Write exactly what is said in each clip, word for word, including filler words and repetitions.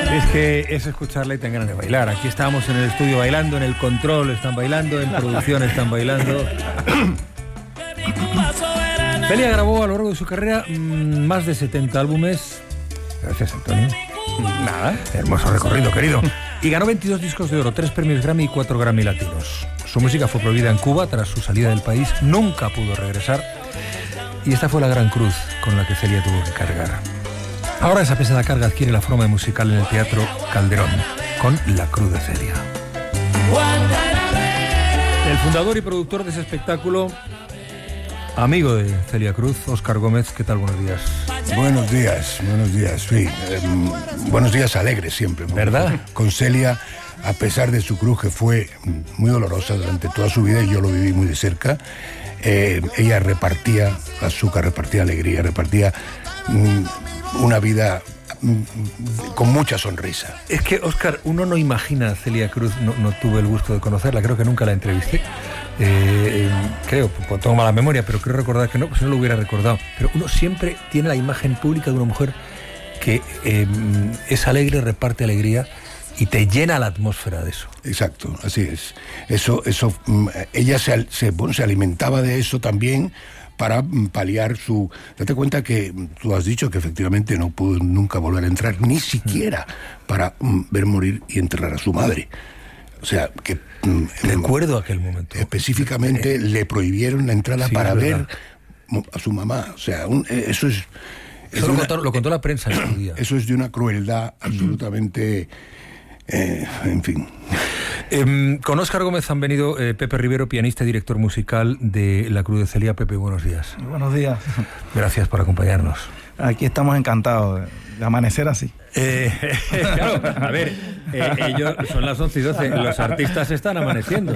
Es que es escucharla y te ganas de bailar. Aquí estábamos en el estudio bailando, en el control están bailando, en producción están bailando. Celia grabó a lo largo de su carrera mmm, más de setenta álbumes. Gracias, Antonio. Nada, hermoso recorrido, querido. Y ganó veintidós discos de oro, tres premios Grammy y cuatro Grammy latinos. Su música fue prohibida en Cuba tras su salida del país. Nunca pudo regresar. Y esta fue la gran cruz con la que Celia tuvo que cargar. Ahora esa pesada carga adquiere la forma musical en el Teatro Calderón, con La Cruz de Celia. El fundador y productor de ese espectáculo, amigo de Celia Cruz, Óscar Gómez, ¿qué tal? Buenos días. Buenos días, buenos días, sí. Eh, buenos días alegres siempre. ¿Verdad? Con Celia, a pesar de su cruz, que fue muy dolorosa durante toda su vida, y yo lo viví muy de cerca, eh, ella repartía azúcar, repartía alegría, repartía mm, una vida con mucha sonrisa. Es que, Óscar, uno no imagina a Celia Cruz, no, no tuve el gusto de conocerla, creo que nunca la entrevisté. Eh, eh, creo, pues tengo mala memoria, pero creo recordar que no, pues no lo hubiera recordado. Pero uno siempre tiene la imagen pública de una mujer que eh, es alegre, reparte alegría y te llena la atmósfera de eso. Exacto, así es. Eso, eso, ella se, se, bueno, se alimentaba de eso también, para paliar su... Date cuenta que tú has dicho que efectivamente no pudo nunca volver a entrar, ni siquiera para um, ver morir y enterrar a su madre. O sea, que... Um, Recuerdo aquel momento. Específicamente eh, le prohibieron la entrada sí, para ver a su mamá. O sea, un, eso es... Eso lo, una, contó, lo contó la prensa en su día. Eso es de una crueldad absolutamente... Eh, en fin... Eh, con Óscar Gómez han venido eh, Pepe Rivero, pianista y director musical de La Cruz de Celia. Pepe, buenos días. Muy buenos días. Gracias por acompañarnos. Aquí estamos encantados de, de amanecer así. Eh, claro, a ver, eh, ellos son las once y doce, los artistas están amaneciendo.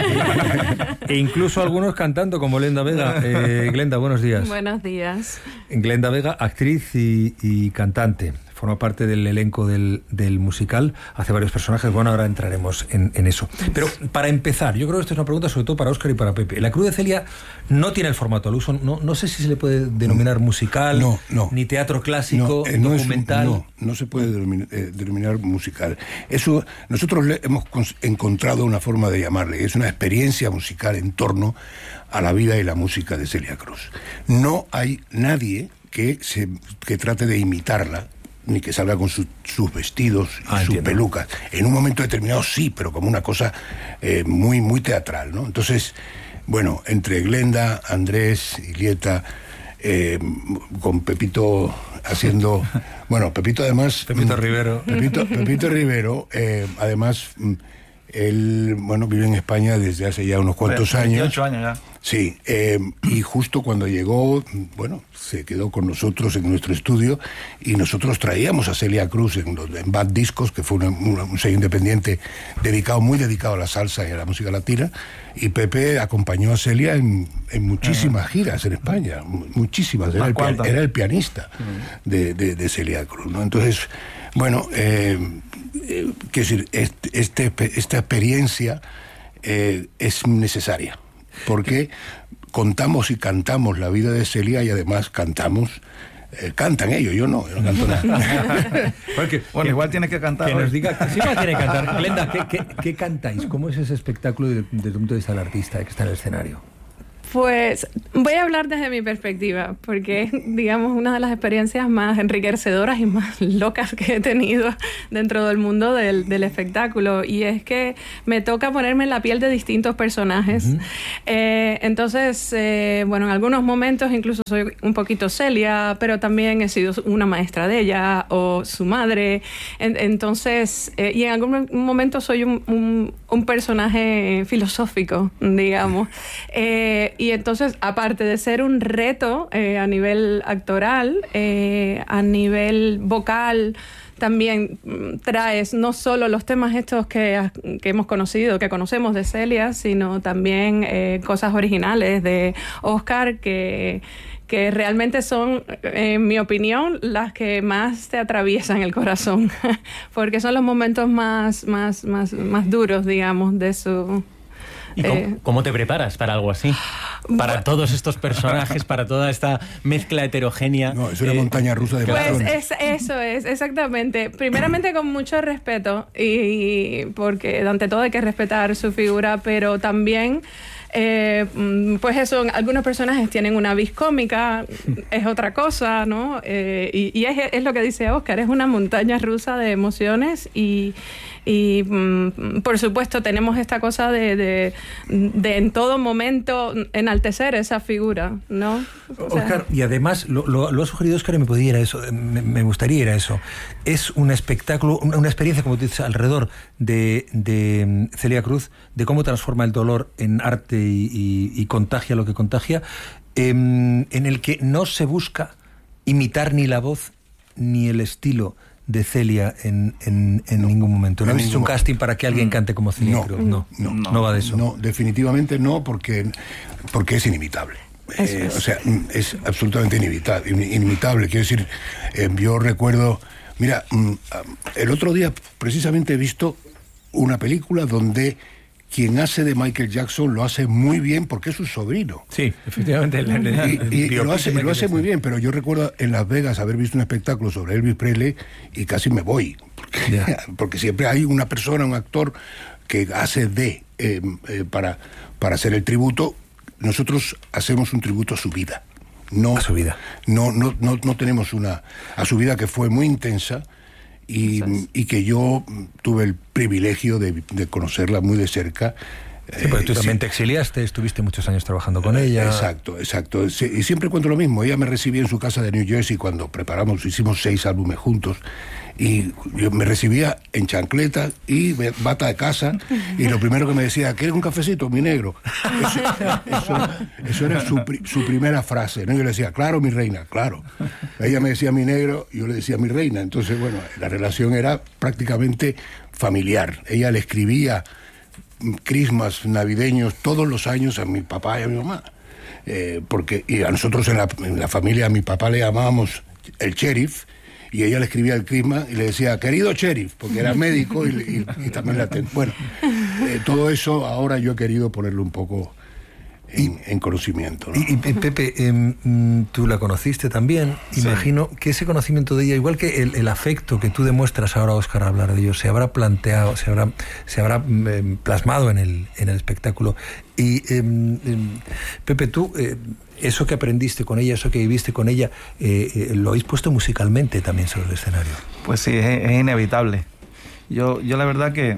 E incluso algunos cantando, como Glenda Vega. Eh, Glenda, buenos días. Buenos días. Glenda Vega, actriz y, y cantante. Forma parte del elenco del, del musical, hace varios personajes. Bueno, ahora entraremos en, en eso. Pero para empezar, yo creo que esta es una pregunta sobre todo para Óscar y para Pepe. La Cruz de Celia no tiene el formato al uso, no, no sé si se le puede denominar musical, no, no, ni teatro clásico, no, eh, no documental. Un, no, no se puede denominar, eh, denominar musical. Eso, nosotros le hemos encontrado una forma de llamarle, es una experiencia musical en torno a la vida y la música de Celia Cruz. No hay nadie que, se, que trate de imitarla, ni que salga con su, sus vestidos y ah, sus entiendo. pelucas. En un momento determinado sí, pero como una cosa eh, muy, muy teatral, ¿no? Entonces, bueno, entre Glenda, Andrés, Ilieta, eh, con Pepito haciendo... Bueno, Pepito además... Pepito Rivero. Pepito, Pepito Rivero, eh, además... Él, bueno, vive en España desde hace ya unos cuantos años. veintiocho años ya. Sí, eh, y justo cuando llegó, bueno, se quedó con nosotros en nuestro estudio y nosotros traíamos a Celia Cruz en, en Bad Discos, que fue una, una, un sello independiente dedicado, muy dedicado a la salsa y a la música latina, y Pepe acompañó a Celia en, en muchísimas giras en España, muchísimas, era el, era el pianista de, de, de Celia Cruz, ¿no? Entonces, bueno... Eh, Eh, quiero decir, este, este, esta experiencia eh, es necesaria, porque contamos y cantamos la vida de Celia y además cantamos, eh, cantan ellos, yo no, yo no canto nada. Porque, bueno, igual tiene que cantar. Que hoy. Nos diga, que sí va a tener que cantar. Glenda, ¿qué, qué, ¿qué cantáis? ¿Cómo es ese espectáculo desde, desde el punto de vista del artista que está en el escenario? Pues voy a hablar desde mi perspectiva, porque es, digamos, una de las experiencias más enriquecedoras y más locas que he tenido dentro del mundo del, del espectáculo. Y es que me toca ponerme en la piel de distintos personajes. Uh-huh. Eh, entonces, eh, bueno, en algunos momentos incluso soy un poquito Celia, pero también he sido una maestra de ella o su madre. En, entonces, eh, y en algún momento soy un, un, un personaje filosófico, digamos. Eh, Y entonces, aparte de ser un reto eh, a nivel actoral, eh, a nivel vocal, también traes no solo los temas estos que, que hemos conocido, que conocemos de Celia, sino también eh, cosas originales de Óscar que... que realmente son, en mi opinión, las que más te atraviesan el corazón, porque son los momentos más, más, más, más duros, digamos, de su... ¿Y cómo, eh, cómo te preparas para algo así? Para todos estos personajes, para toda esta mezcla heterogénea. No, es una eh, montaña rusa de Pues pasiones. es, eso es, exactamente. Primeramente con mucho respeto, y porque ante todo hay que respetar su figura, pero también... Eh, pues eso, algunos personajes tienen una vis cómica, es otra cosa, ¿no? Eh, y y es, es lo que dice Óscar, es una montaña rusa de emociones y, y mm, por supuesto tenemos esta cosa de, de, de en todo momento enaltecer esa figura, ¿no? O sea, Óscar, y además lo, lo, lo ha sugerido Óscar y me podría ir a eso, me, me gustaría ir a eso. Es un espectáculo, una, una experiencia, como tú dices, alrededor de, de Celia Cruz, de cómo transforma el dolor en arte y, y, y contagia lo que contagia, eh, en el que no se busca imitar ni la voz ni el estilo de Celia en, en, en no, ningún momento. ¿No habéis hecho un casting para que alguien cante como Celia no, Cruz? No, no, no, no va de eso. No, definitivamente no, porque, porque es inimitable. Eh, o sea, es absolutamente inimitable. inimitable. Quiero decir, eh, yo recuerdo... Mira, el otro día precisamente he visto una película donde quien hace de Michael Jackson lo hace muy bien porque es su sobrino. Sí, efectivamente. El, el, el, y, y lo hace, lo hace muy bien, pero yo recuerdo en Las Vegas haber visto un espectáculo sobre Elvis Presley y casi me voy. Porque, yeah. porque siempre hay una persona, un actor que hace de, eh, eh, para, para hacer el tributo. Nosotros hacemos un tributo a su vida. No, a su vida. No, no, no, no tenemos una... A su vida que fue muy intensa y, y que yo tuve el privilegio de, de conocerla muy de cerca. Sí, porque tú también te exiliaste, estuviste muchos años trabajando con ella. Exacto, exacto. Sí, y siempre cuento lo mismo. Ella me recibía en su casa de New Jersey cuando preparamos, hicimos seis álbumes juntos. Y yo me recibía en chancleta y bata de casa, y lo primero que me decía, ¿quieres un cafecito, mi negro? Eso, eso, eso era su, su primera frase, ¿no? Yo le decía, claro, mi reina, claro. Ella me decía mi negro, y yo le decía mi reina. Entonces, bueno, la relación era prácticamente familiar. Ella le escribía crismas navideños todos los años a mi papá y a mi mamá. Eh, porque, y a nosotros en la, en la familia, a mi papá le llamábamos el sheriff, y ella le escribía el crisma y le decía, querido sheriff, porque era médico y, y, y también la... Ten... Bueno, eh, todo eso ahora yo he querido ponerlo un poco en, en conocimiento, ¿no? Y, y Pepe, eh, tú la conociste también, sí. Imagino que ese conocimiento de ella, igual que el, el afecto que tú demuestras ahora, Óscar, a hablar de ello, se habrá planteado, se habrá, se habrá eh, plasmado en el, en el espectáculo. Y eh, eh, Pepe, tú... Eh, eso que aprendiste con ella, eso que viviste con ella, eh, eh, lo habéis puesto musicalmente también sobre el escenario. Pues sí, es, es inevitable. Yo, yo la verdad que,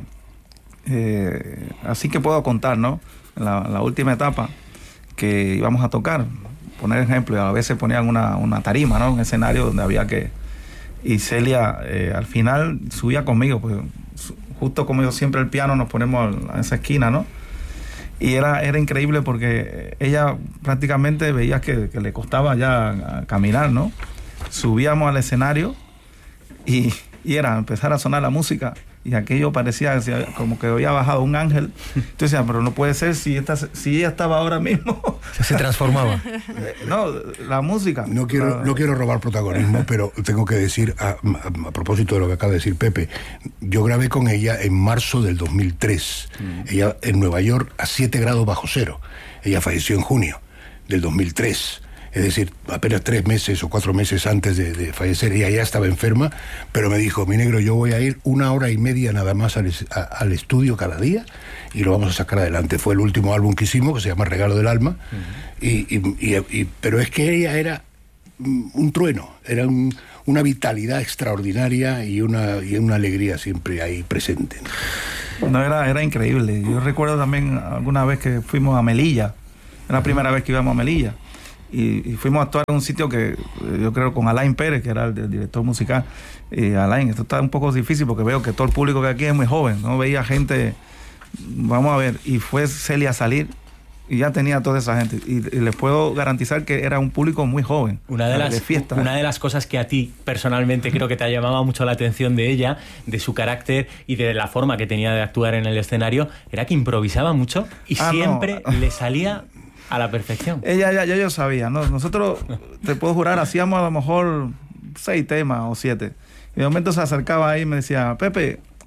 eh, así que puedo contar, ¿no? La, la última etapa que íbamos a tocar, poner ejemplo, a veces ponían una, una tarima, ¿no? Un escenario donde había que... Y Celia, eh, al final, subía conmigo, pues justo como yo siempre el piano nos ponemos a esa esquina, ¿no? Y era, era increíble porque ella prácticamente veía que, que le costaba ya caminar, ¿no? Subíamos al escenario y, y era empezar a sonar la música y aquello parecía como que había bajado un ángel. Entonces decía, pero no puede ser si, esta, si ella estaba ahora mismo. Se transformaba. No, la música. No quiero, no quiero robar protagonismo, pero tengo que decir, a, a, a propósito de lo que acaba de decir Pepe, yo grabé con ella en marzo del dos mil tres. Mm. Ella en Nueva York a siete grados bajo cero. Ella falleció en junio del dos mil tres. Es decir, apenas tres meses o cuatro meses antes de, de fallecer, ella ya estaba enferma, pero me dijo, mi negro, yo voy a ir una hora y media nada más al, a, al estudio cada día y lo vamos a sacar adelante. Fue el último álbum que hicimos, que se llama Regalo del Alma, uh-huh. y, y, y, y, pero es que ella era un trueno, era un, una vitalidad extraordinaria y una, y una alegría siempre ahí presente. No, era, era increíble. Yo recuerdo también alguna vez que fuimos a Melilla, era la primera vez que íbamos a Melilla. Y, y fuimos a actuar en un sitio que yo creo con Alain Pérez, que era el, el director musical. Y Alain, esto está un poco difícil porque veo que todo el público que aquí es muy joven, no veía gente, vamos a ver, y fue Celia a salir y ya tenía toda esa gente y, y les puedo garantizar que era un público muy joven. Una de, las, de fiesta. Una de las cosas que a ti personalmente creo que te ha llamado mucho la atención de ella, de su carácter y de la forma que tenía de actuar en el escenario, era que improvisaba mucho y ah, siempre no. le salía a la perfección. Ella ya, ya yo sabía, ¿no? Nosotros, te puedo jurar, hacíamos a lo mejor seis temas o siete. Y de momento se acercaba ahí y me decía, Pepe,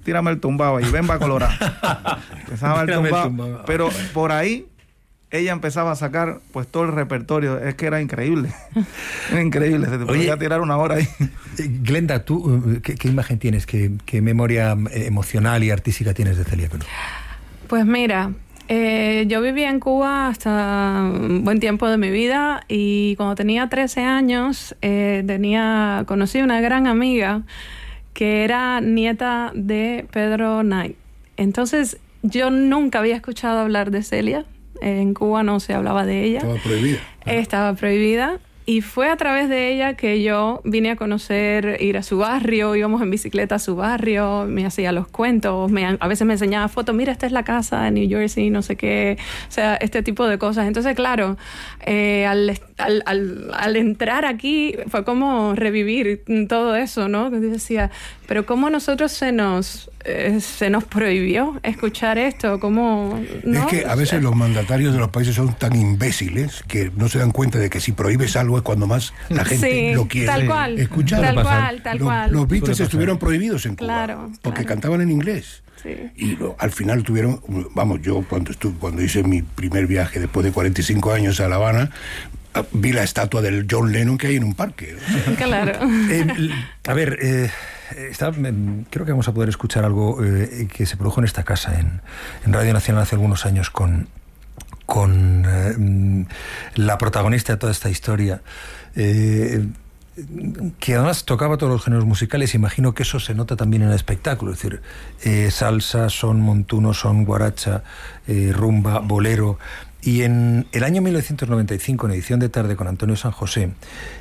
tírame el tumbado y ven va a colorar. Empezaba el Tírame el tumbado, tumbado. pero por ahí ella empezaba a sacar pues todo el repertorio. Es que era increíble. Era increíble, se te podía tirar una hora ahí. Eh, Glenda, ¿tú eh, qué, qué imagen tienes, qué, qué memoria eh, emocional y artística tienes de Celia Cruz? Pues mira, eh, yo vivía en Cuba hasta un buen tiempo de mi vida y cuando tenía trece años eh, tenía, conocí una gran amiga que era nieta de Pedro Knight. Entonces yo nunca había escuchado hablar de Celia. En Cuba no se hablaba de ella. Estaba prohibida. Estaba prohibida. Y fue a través de ella que yo vine a conocer, ir a su barrio, íbamos en bicicleta a su barrio, me hacía los cuentos, me, a veces me enseñaba fotos, mira, esta es la casa en New Jersey, no sé qué, o sea, este tipo de cosas. Entonces, claro, eh, al, al, al, al entrar aquí fue como revivir todo eso, ¿no? Que decía, pero ¿cómo nosotros se nos, eh, se nos prohibió escuchar esto? ¿Cómo, no? Es que a veces los mandatarios de los países son tan imbéciles que no se dan cuenta de que si prohíbes algo es cuando más la gente Sí, lo quiere tal cual, escuchar. tal cual, tal Los- cual. Los Beatles Suele estuvieron pasar. prohibidos en Cuba Claro, porque claro. cantaban en inglés. Sí. Y lo- al final tuvieron, vamos, yo cuando estuve, cuando hice mi primer viaje después de cuarenta y cinco años a La Habana, ah, vi la estatua del John Lennon que hay en un parque. Claro. Eh, l- a ver, eh, está, mm, creo que vamos a poder escuchar algo eh, que se produjo en esta casa, en, en Radio Nacional hace algunos años, con, con eh, mm, la protagonista de toda esta historia, eh, que además tocaba todos los géneros musicales. Imagino que eso se nota también en el espectáculo, es decir, eh, salsa, son montuno, son guaracha, eh, rumba, bolero. Y en el año mil novecientos noventa y cinco, en edición de tarde con Antonio San José,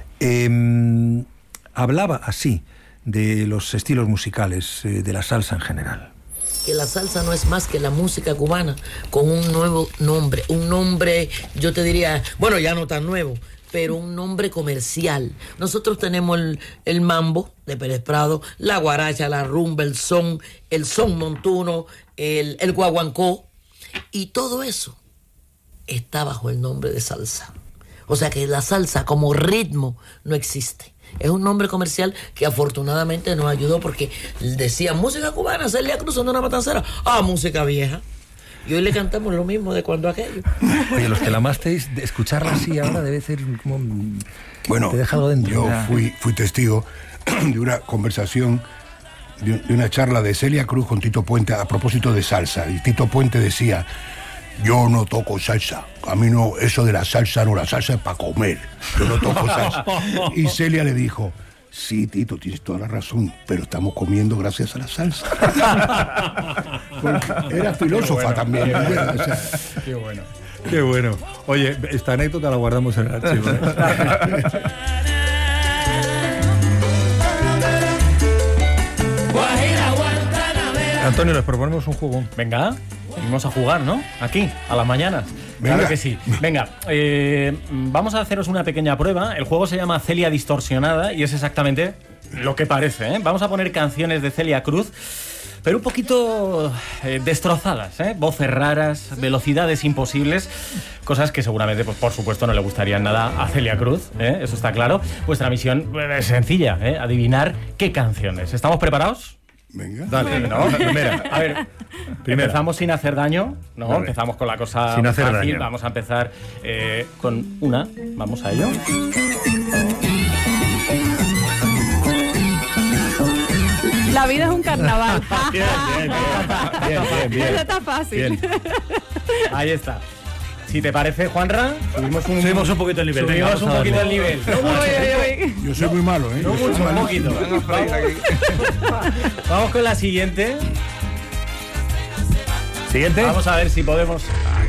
eh, hablaba así de los estilos musicales, eh, de la salsa en general. Que la salsa no es más que la música cubana con un nuevo nombre, un nombre, yo te diría, bueno, ya no tan nuevo, pero un nombre comercial. Nosotros tenemos el, el mambo de Pérez Prado, la guaracha, la rumba, el son, el son montuno, el, el guaguancó, y todo eso está bajo el nombre de salsa. O sea que la salsa como ritmo no existe. Es un nombre comercial que afortunadamente nos ayudó porque decía música cubana, Celia Cruz, Sonora Matancera. Ah, música vieja. Y hoy le cantamos lo mismo de cuando aquello. Oye, los que la amasteis, de escucharla así ahora debe ser como... Bueno, te deja algo dentro. yo Ya. fui, fui testigo de una conversación, de, de una charla de Celia Cruz con Tito Puente a propósito de salsa. Y Tito Puente decía, yo no toco salsa, a mí no, eso de la salsa no, la salsa es para comer, yo no toco salsa. Y Celia le dijo, sí, Tito, tienes toda la razón, pero estamos comiendo gracias a la salsa. Porque era filósofa también. ¿no? O sea, Qué bueno. Qué bueno. Oye, esta anécdota la guardamos en el archivo, ¿eh? Antonio, les proponemos un juego. Venga, vamos a jugar, ¿no? Aquí, a las mañanas. Venga. Claro que sí. Venga, eh, vamos a haceros una pequeña prueba. El juego se llama Celia Distorsionada y es exactamente lo que parece, ¿eh? Vamos a poner canciones de Celia Cruz, pero un poquito eh, destrozadas, ¿eh? Voces raras, velocidades imposibles, cosas que seguramente, pues por supuesto, no le gustarían nada a Celia Cruz, ¿eh? Eso está claro. Vuestra misión es sencilla, ¿eh? Adivinar qué canciones. ¿Estamos preparados? venga. Dale, ¿No? primera. A ver, Primera. empezamos sin hacer daño, ¿no? Vale. Empezamos con la cosa Sin hacer fácil. daño. Vamos a empezar eh, con una. Vamos a ello. La vida es un carnaval. Bien, bien, bien, bien, bien. Eso está fácil. Bien. Ahí está. Si te parece, Juanra, subimos un, Subimos un poquito el nivel. Venga, subimos un vamos a poquito el darle. nivel. No Uy, mucho, uy, uy. Yo soy muy malo, ¿eh? no Yo soy mucho, un malísimo. poquito. Vamos, vamos con la siguiente. Siguiente. Vamos a ver si podemos.